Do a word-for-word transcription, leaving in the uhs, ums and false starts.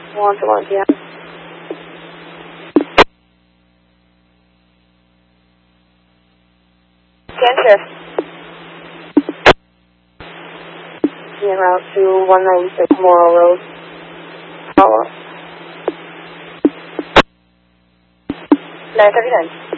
one to one, yeah. ten shift. En route to one ninety-six Morrow Road. Follow. nine thirty-nine.